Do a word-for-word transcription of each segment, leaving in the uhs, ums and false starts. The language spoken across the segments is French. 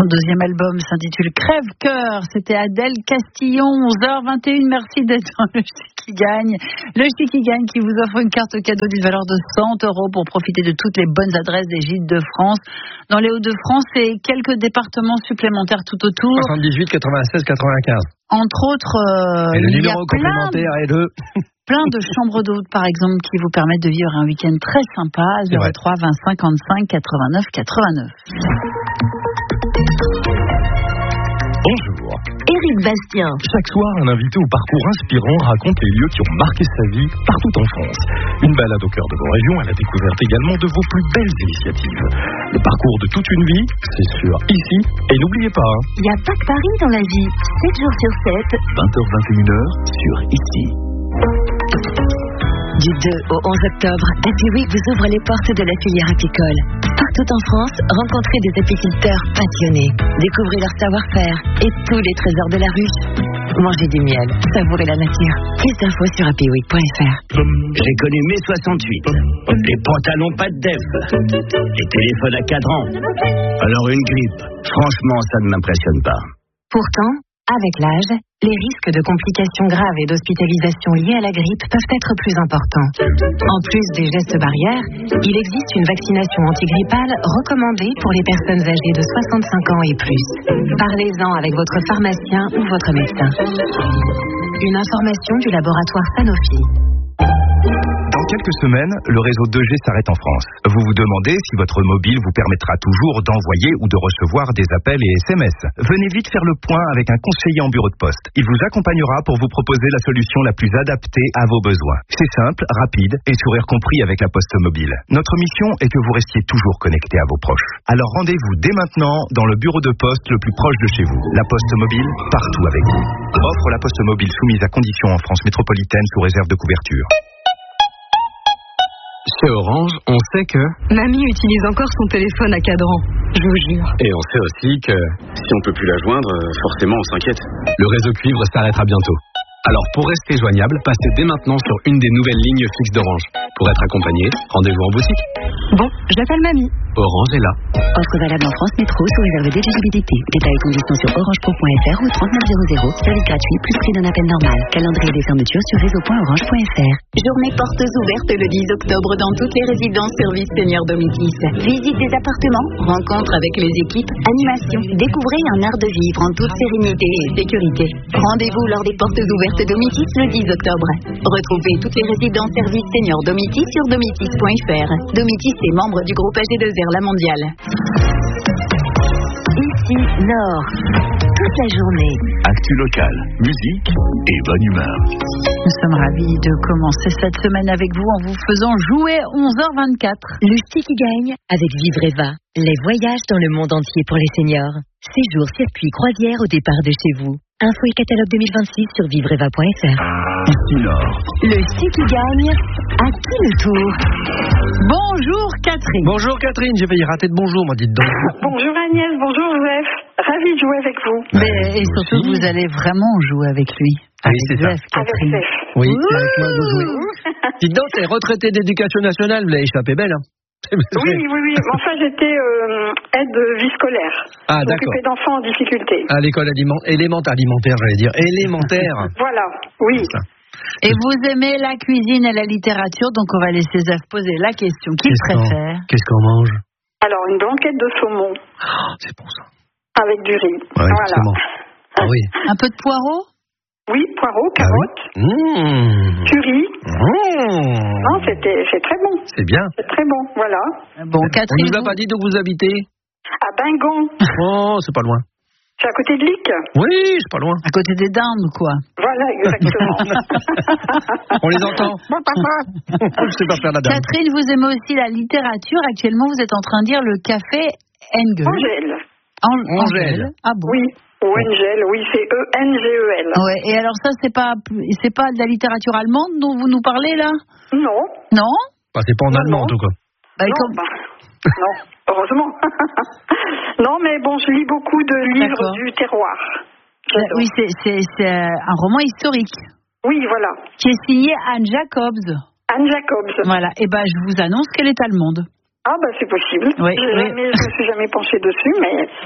Son deuxième album s'intitule Crève-Cœur. C'était Adèle Castillon, onze heures vingt et une. Merci d'être dans le Ch'ti qui gagne. Le Ch'ti qui gagne qui vous offre une carte cadeau d'une valeur de cent euros pour profiter de toutes les bonnes adresses des gîtes de France. Dans les Hauts-de-France et quelques départements supplémentaires tout autour. soixante-dix-huit, quatre-vingt-seize, quatre-vingt-quinze. Entre autres, euh, et le il y a numéro plein complémentaire est de... plein de chambres d'hôtes, par exemple, qui vous permettent de vivre un week-end très sympa. zéro trois vingt cinquante-cinq quatre-vingt-neuf quatre-vingt-neuf. Bonjour. Éric Bastien. Chaque soir, un invité au parcours inspirant raconte les lieux qui ont marqué sa vie partout en France. Une balade au cœur de vos régions à la découverte également de vos plus belles initiatives. Le parcours de toute une vie, c'est sur Ici. Et n'oubliez pas... Il n'y a pas que Paris dans la vie. sept jours sur sept. vingt heures vingt et une heures sur Ici. Du deux au onze octobre, Happy Week vous ouvre les portes de la filière apicole. Partout en France, rencontrez des apiculteurs passionnés. Découvrez leur savoir-faire et tous les trésors de la ruche. Mangez du miel, savourez la nature. Plus d'infos sur happy week point f r. J'ai connu mai soixante-huit. Les pantalons pas de def. Les téléphones à cadran. Alors une grippe. Franchement, ça ne m'impressionne pas. Pourtant, avec l'âge, les risques de complications graves et d'hospitalisation liées à la grippe peuvent être plus importants. En plus des gestes barrières, il existe une vaccination antigrippale recommandée pour les personnes âgées de soixante-cinq ans et plus. Parlez-en avec votre pharmacien ou votre médecin. Une information du laboratoire Sanofi. Dans quelques semaines, le réseau deux G s'arrête en France. Vous vous demandez si votre mobile vous permettra toujours d'envoyer ou de recevoir des appels et S M S. Venez vite faire le point avec un conseiller en bureau de poste. Il vous accompagnera pour vous proposer la solution la plus adaptée à vos besoins. C'est simple, rapide et sourire compris avec la Poste Mobile. Notre mission est que vous restiez toujours connecté à vos proches. Alors rendez-vous dès maintenant dans le bureau de poste le plus proche de chez vous. La Poste Mobile, partout avec vous. Offre la Poste Mobile soumise à conditions en France métropolitaine sous réserve de couverture. Chez Orange, on sait que... Mamie utilise encore son téléphone à cadran, je vous jure. Et on sait aussi que... Si on peut plus la joindre, forcément on s'inquiète. Le réseau cuivre s'arrêtera bientôt. Alors pour rester joignable, passez dès maintenant sur une des nouvelles lignes fixes d'Orange. Pour être accompagné, rendez-vous en boutique. Bon, j'appelle mamie. Orange est là. Offre valable en France Métro sous réserve d'éligibilité. Détails et conditions sur orangepro point f r ou trente-neuf zéro zéro. Service gratuit plus prix d'un appel normal. Calendrier des fermetures sur réseau point orange point f r. Journée portes ouvertes le dix octobre dans toutes les résidences services Senior Domitis. Visite des appartements, rencontre avec les équipes, animation. Découvrez un art de vivre en toute sérénité et sécurité. Rendez-vous lors des portes ouvertes Domitis le dix octobre. Retrouvez toutes les résidences services Senior Domitis sur domitis point f r. Domitis est membre du groupe A G deux R La Mondiale. Ici, Nord. Toute la journée. Actu locale, musique et bonne humeur. Nous sommes ravis de commencer cette semaine avec vous en vous faisant jouer onze heures vingt-quatre. Le Ch'ti qui gagne avec Vivreva. Les voyages dans le monde entier pour les seniors. Séjour, circuit, croisière au départ de chez vous. Info et catalogue deux mille vingt-six sur vivreva point f r. Ici Nord. Le Ch'ti qui gagne, à qui le tour? Bonjour Catherine. Bonjour Catherine, j'ai failli rater de bonjour, moi dites donc. Bonjour Agnès, bonjour Joseph. Ravi de jouer avec vous. Mais, et surtout, vous allez vraiment jouer avec lui. Oui, c'est ça. Catherine. Avec Oui, c'est avec moi que vous jouez. Dites donc, t'es retraité d'éducation nationale, vous l'avez échappé belle, hein. Oui, oui, oui. Enfin, j'étais euh, aide de vie scolaire. Ah, d'accord. M'occuper d'enfants en difficulté. À l'école aliment- élémentaire, alimentaire, j'allais dire. Élémentaire. Voilà, oui. Et vous aimez la cuisine et la littérature, donc on va laisser Zef poser la question qu'il Qu'est-ce préfère. qu'on, qu'est-ce qu'on mange? Alors, une blanquette de saumon. Oh, c'est bon ça. Avec du riz. Ouais, voilà. c'est bon. Ah oui. Un peu de poireau? Oui, poireaux, Ah oui. carottes, Mmh. curry. Mmh. Non, c'était, c'est très bon. C'est bien. C'est très bon, voilà. Bon, On Catherine. nous a pas dit d'où vous habitez? À Bingon. Oh, c'est pas loin. C'est à côté de Lic. Oui, c'est pas loin. À côté des Dindes, quoi. Voilà, exactement. On les entend. Je sais pas faire la dame. Catherine, vous aimez aussi la littérature. Actuellement, vous êtes en train de lire le café Engel. Angèle. An- Angèle. Ah bon? Oui. Ou Angel, oui, c'est E N G E L. Ouais. Et alors ça, c'est pas, c'est pas de la littérature allemande dont vous nous parlez là? Non. Non? Bah, c'est pas en Non, allemand, non. en tout cas. Bah, non, comme- bah, non, heureusement. Non, mais bon, je lis beaucoup de livres D'accord. du terroir. Euh, oui, c'est, c'est, c'est un roman historique Oui, voilà. qui est signé Anne Jacobs. Anne Jacobs. Voilà. Et ben, je vous annonce qu'elle est allemande. Ah, bah, c'est possible. Oui, J'ai oui. jamais- je ne me suis jamais penchée dessus, mais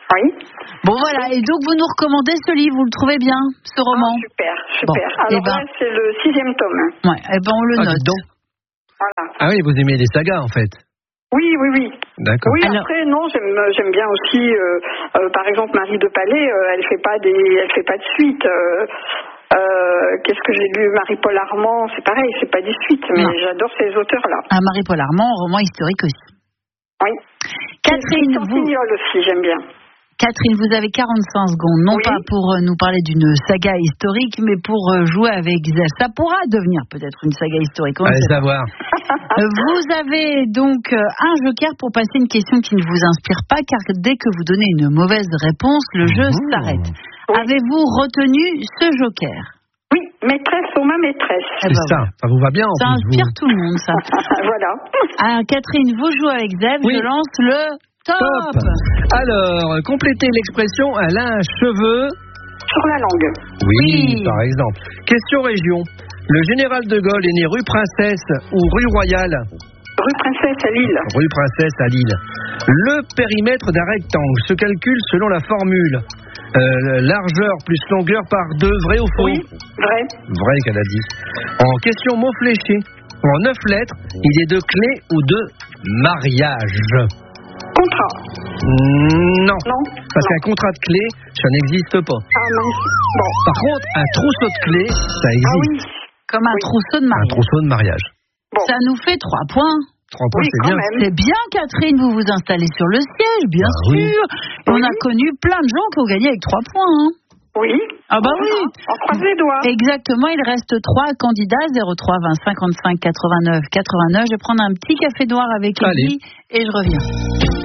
Oui. Bon voilà, et donc vous nous recommandez ce livre, vous le trouvez bien, ce roman? Ah, super, super. Bon, Alors eh ben... là, c'est le sixième tome. Ouais, et eh ben on le ah, note. Donc. Voilà. Ah oui, vous aimez les sagas en fait. Oui, oui, oui. D'accord. Oui, Alors... après, non, j'aime, j'aime bien aussi, euh, euh, par exemple, Marie de Palais, euh, elle fait pas des, elle fait pas de suite. Euh, euh, qu'est-ce que j'ai lu, Marie-Paul Armand, c'est pareil, c'est pas des suites, mais non. j'adore ces auteurs-là. Ah, Marie-Paul Armand, roman historique aussi. Oui. Catherine, vous... aussi, j'aime bien. Catherine, vous avez quarante-cinq secondes, non oui. pas pour euh, nous parler d'une saga historique, mais pour euh, jouer avec Xav. Ça pourra devenir peut-être une saga historique. Allez savoir. Vous avez donc euh, un joker pour passer une question qui ne vous inspire pas, car dès que vous donnez une mauvaise réponse, le jeu mmh. s'arrête. Oui. Avez-vous retenu ce joker? Oui, maîtresse ou ma maîtresse. C'est eh ben, ça, ça vous va bien en Ça plus, inspire vous. tout le monde, ça. Voilà. Alors, Catherine, vous jouez avec Xav, oui. je lance le... Top. Top. Alors, complétez l'expression « elle a un cheveu ». Sur la langue. Oui, oui, par exemple. Question région. Le général de Gaulle est né rue Princesse ou rue Royale? Rue Princesse à Lille. Rue Princesse à Lille. Le périmètre d'un rectangle se calcule selon la formule euh, largeur plus longueur par deux, vrai ou faux? Oui, vrai. Vrai qu'elle a dit. En question mot fléché. En neuf lettres, il est de clé ou de mariage? Contrat. Non. Non. Parce qu'un contrat de clé, ça n'existe pas. Ah non. Bon. Par contre, un trousseau de clés, ça existe. Ah oui. Comme un oui. trousseau de mariage. Un trousseau de mariage. Bon. Ça nous fait trois points. Trois points, oui, c'est bien. Même. C'est bien, Catherine, vous vous installez sur le siège, bien bah, sûr. Oui. Et on a connu plein de gens qui ont gagné avec trois points. Hein. Oui. Ah bah oui. On croise les doigts. Exactement, il reste trois candidats, zéro trois vingt cinquante-cinq quatre-vingt-neuf quatre-vingt-neuf. Je vais prendre un petit café noir avec Eddie et je reviens.